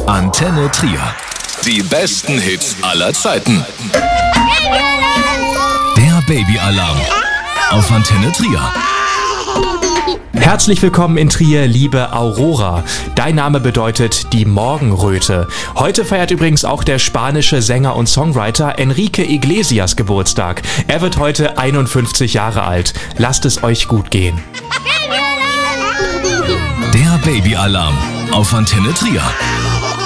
Antenne Trier. Die besten Hits aller Zeiten. Der Babyalarm auf Antenne Trier. Herzlich willkommen in Trier, liebe Aurora. Dein Name bedeutet die Morgenröte. Heute feiert übrigens auch der spanische Sänger und Songwriter Enrique Iglesias Geburtstag. Er wird heute 51 Jahre alt. Lasst es euch gut gehen. Der Babyalarm auf Antenne Trier.